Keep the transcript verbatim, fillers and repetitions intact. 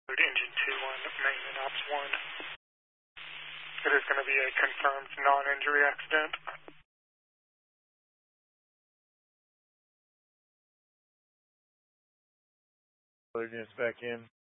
Engine two one, main and ops one. It is going to be a confirmed non-injury accident. Units back in.